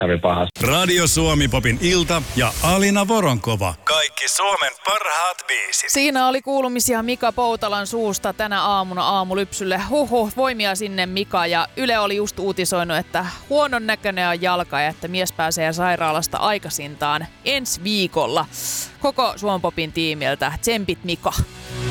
kävi pahasti. Radio Suomi Popin ilta ja Alina Voronkova. Kaikki Suomen parhaat biisit. Siinä oli kuulumisia Mika Poutalan suusta tänä aamuna aamulypsylle. Voimia sinne Mika. Ja Yle oli just uutisoinut, että huonon näköinen on jalka ja että mies pääsee sairaalasta aikaisintaan ensi viikolla. Koko Suomen Popin tiimiltä tsempit Mika.